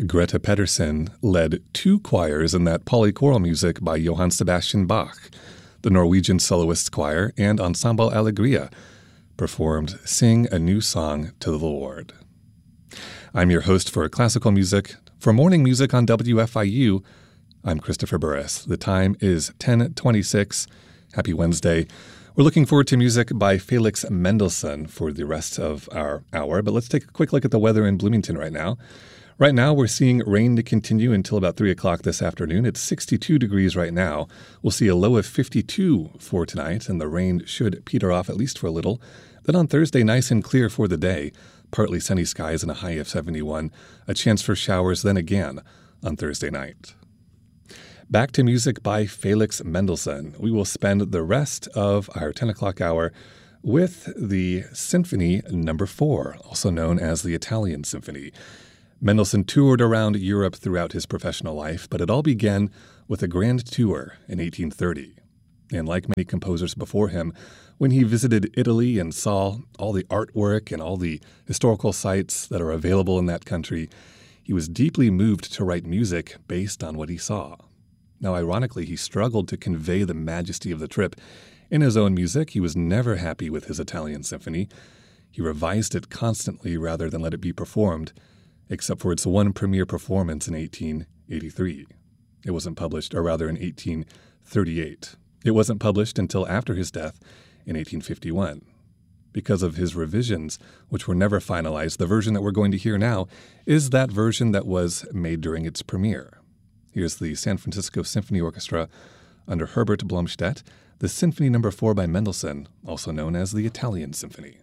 Greta Pedersen led two choirs in that polychoral music by Johann Sebastian Bach. The Norwegian Soloists Choir and Ensemble Allegria performed Sing a New Song to the Lord. I'm your host for Classical Music. For Morning Music on WFIU, I'm Christopher Burris. The time is 10:26. Happy Wednesday. We're looking forward to music by Felix Mendelssohn for the rest of our hour, but let's take a quick look at the weather in Bloomington right now. Right now, we're seeing rain to continue until about 3 o'clock this afternoon. It's 62 degrees right now. We'll see a low of 52 for tonight, and the rain should peter off at least for a little. Then on Thursday, nice and clear for the day. Partly sunny skies and a high of 71. A chance for showers then again on Thursday night. Back to music by Felix Mendelssohn. We will spend the rest of our 10 o'clock hour with the Symphony No. 4, also known as the Italian Symphony. Mendelssohn toured around Europe throughout his professional life, but it all began with a grand tour in 1830. And like many composers before him, when he visited Italy and saw all the artwork and all the historical sites that are available in that country, he was deeply moved to write music based on what he saw. Now, ironically, he struggled to convey the majesty of the trip in his own music. He was never happy with his Italian symphony. He revised it constantly rather than let it be performed, except for its one premiere performance in 1883. It wasn't published, or rather in 1838. It wasn't published until after his death in 1851. Because of his revisions, which were never finalized, the version that we're going to hear now is that version that was made during its premiere. Here's the San Francisco Symphony Orchestra under Herbert Blomstedt, the Symphony No. 4 by Mendelssohn, also known as the Italian Symphony.